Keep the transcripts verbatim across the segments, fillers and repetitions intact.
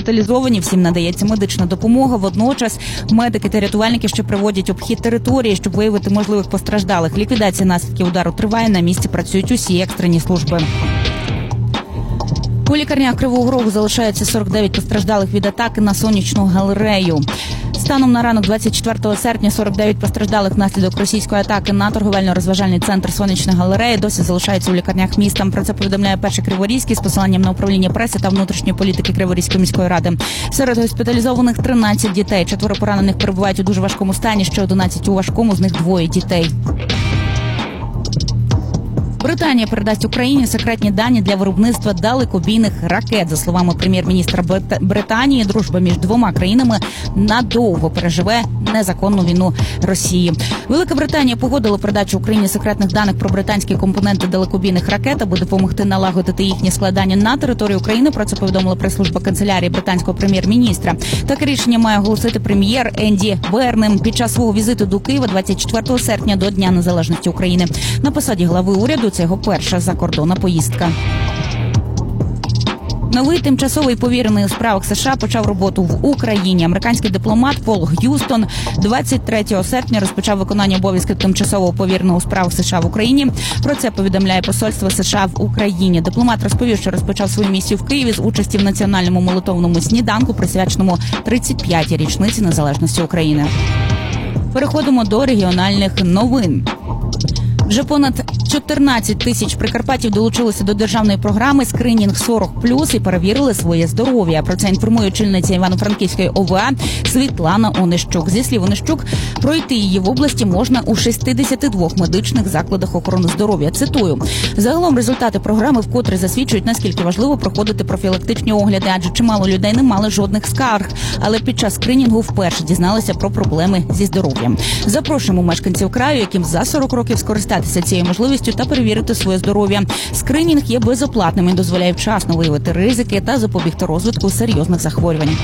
госпіталізовані, всім надається медична допомога. Водночас медики та рятувальники ще проводять обхід території, щоб виявити можливих постраждалих. Ліквідація наслідків удару триває, на місці працюють усі екстрені служби. У лікарнях Кривого Рогу залишається сорок дев'ять постраждалих від атаки на Сонячну галерею. Станом на ранок двадцять четвертого серпня сорок дев'ять постраждалих внаслідок російської атаки на торговельно-розважальний центр Сонячна галерея досі залишаються у лікарнях міста. Про це повідомляє Перший Криворізький з посиланням на управління преси та внутрішньої політики Криворізької міської ради. Серед госпіталізованих тринадцять дітей, четверо поранених перебувають у дуже важкому стані, ще одинадцять у важкому, з них двоє дітей. Британія передасть Україні секретні дані для виробництва далекобійних ракет. За словами прем'єр-міністра Британії, дружба між двома країнами надовго переживе незаконну війну Росії. Велика Британія погодила передачу Україні секретних даних про британські компоненти далекобійних ракет, аби допомогти налагодити їхнє складання на території України. Про це повідомила прес-служба канцелярії британського прем'єр-міністра. Таке рішення має оголосити прем'єр Енді Бернем під час свого візиту до Києва двадцять четвертого серпня до Дня Незалежності України. На посаді глави уряду це його перша закордонна поїздка. Новий тимчасовий повірений у справах США почав роботу в Україні. Американський дипломат Пол Г'юстон двадцять третього серпня розпочав виконання обов'язків тимчасового повіреного у справах США в Україні. Про це повідомляє посольство США в Україні. Дипломат розповів, що розпочав свою місію в Києві з участі в національному молитовному сніданку, присвяченому тридцять п'ятій річниці незалежності України. Переходимо до регіональних новин. Вже понад чотирнадцять тисяч прикарпатів долучилися до державної програми «Скринінг сорок плюс» і перевірили своє здоров'я. Про це інформує очільниця Івано-Франківської О В А Світлана Онищук. Зі слів Онищук, пройти її в області можна у шістдесяти двох медичних закладах охорони здоров'я. Цитую. Загалом результати програми вкотре засвідчують, наскільки важливо проходити профілактичні огляди, адже чимало людей не мали жодних скарг, але під час скринінгу вперше дізналися про проблеми зі здоров'ям. Запрошуємо мешканців краю, яким за сорок років скористатися цією можливістю та перевірити своє здоров'я. Скринінг є безоплатним і дозволяє вчасно виявити ризики та запобігти розвитку серйозних захворювань.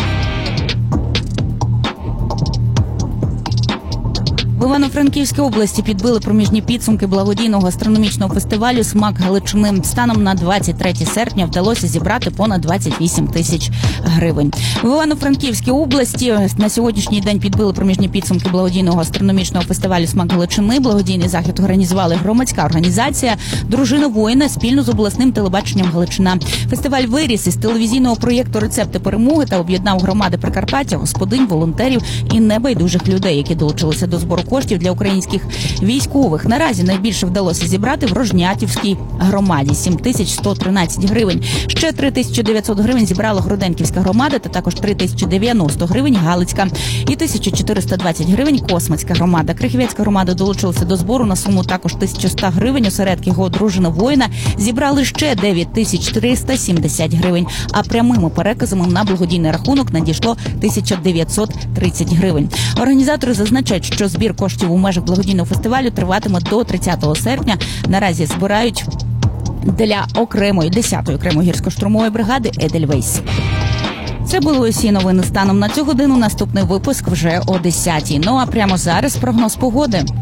В Івано-Франківській області підбили проміжні підсумки благодійного астрономічного фестивалю «Смак Галичини». Станом на двадцять третє серпня вдалося зібрати понад двадцять вісім тисяч гривень. В Івано-Франківській області на сьогоднішній день підбили проміжні підсумки благодійного астрономічного фестивалю «Смак Галичини». Благодійний захід організували громадська організація «Дружина воїна» спільно з обласним телебаченням «Галичина». Фестиваль виріс із телевізійного проєкту «Рецепти перемоги» та об'єднав громади Прикарпаття, господинь, волонтерів і небайдужих людей, які долучилися до збору коштів для українських військових. Наразі найбільше вдалося зібрати в Рожнятівській громаді – сім тисяч сто тринадцять гривень. Ще три тисячі дев'ятсот гривень зібрала Гроденківська громада та також три тисячі дев'яносто гривень Галицька і тисяча чотириста двадцять гривень Космацька громада. Крихівецька громада долучилася до збору на суму також тисяча сто гривень. Осередки його «Дружина воїна» зібрали ще дев'ять тисяч триста сімдесят гривень, а прямими переказами на благодійний рахунок надійшло тисяча дев'ятсот тридцять гривень. Організатори зазначають, що збір коштів у межах благодійного фестивалю триватиме до тридцятого серпня. Наразі збирають для окремої десятої окремої гірсько-штурмової бригади «Едельвейс». Це були усі новини станом на цю годину. Наступний випуск вже о десятій. Ну а прямо зараз прогноз погоди.